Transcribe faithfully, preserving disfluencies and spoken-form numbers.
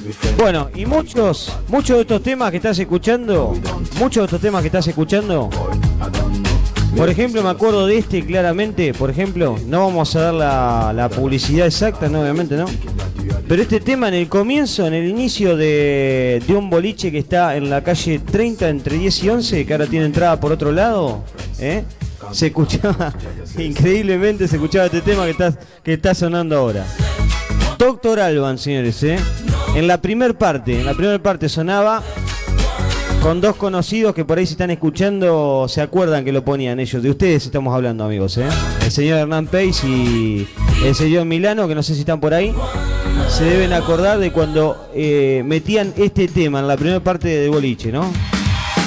Bueno, y muchos, muchos de estos temas que estás escuchando, muchos de estos temas que estás escuchando, por ejemplo, me acuerdo de este claramente, por ejemplo, no vamos a dar la, la publicidad exacta, no, obviamente no. Pero este tema en el comienzo, en el inicio de, de un boliche que está en la calle treinta entre diez y once, que ahora tiene entrada por otro lado, ¿eh? Se escuchaba, increíblemente se escuchaba este tema que está, que está sonando ahora. Doctor Alban, señores, ¿eh? En la primer parte, en la primer parte sonaba con dos conocidos que por ahí se están escuchando, se acuerdan que lo ponían ellos. De ustedes estamos hablando, amigos, ¿eh? El señor Hernán Pace y el señor Milano, que no sé si están por ahí, se deben acordar de cuando eh, metían este tema en la primera parte de Boliche, ¿no?